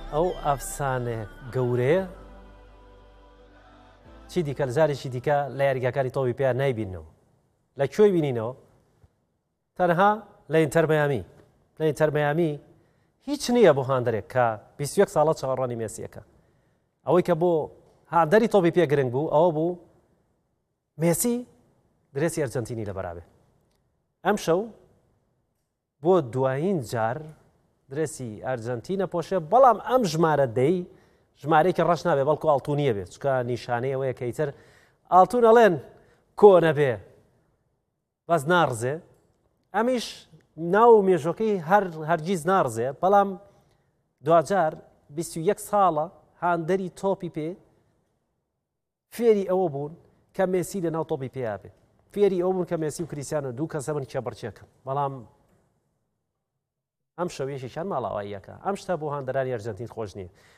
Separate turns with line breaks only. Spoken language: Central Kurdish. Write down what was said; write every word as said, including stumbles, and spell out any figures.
ئەو ئەفسانە گەورەیە چی دیکە لە جارێکی دیکە لە یاریگاکانی تۆپی پێیان نایبینەوە لە کوێی بینینەوە تەنها لە ئینتەر مەیامی لە ئینتەر مەیامی هیچ نییە بۆ هاندەرێک کە بیست و یەک ساڵە چاوەڕوانی مێسیەکە ئەوەی کە بۆ هاندەری تۆپی پێ گرنگ بوو ئەوە بوو مێسی درێسی ئەرجەنتینی لە بەرابێ ئەم شەو بۆ دوایین جار درێسی ئەرجەنتینە پۆشێ بەڵام ئەم ژمارە دەی ژمارەیەکی ڕەش نابێ بەڵکو ئاڵتونیە بێت چکە نیشانەی ئەوەیە کە ئیتر ئاڵتون ئەڵێن کۆنە بێ بەس ناڕزێ ئەمیش ناو مێژۆکەی هەر هەرگیز ناڕزێ بەڵام دوجار بیست و یەک ساڵە هاندەری تۆپی پێ فێری ئەوە بوون کە مێسی لە ناو تۆپی پێیا بێ فێری ئەو بوون کە مێسی و کریسیانە دوو کەسە من کێ بەرچێکم بەڵام ئەم شەویەشیشان ماڵاواییەکە ئەم شتە بۆ هاندەرانی ئەرجەنتین خۆش نییە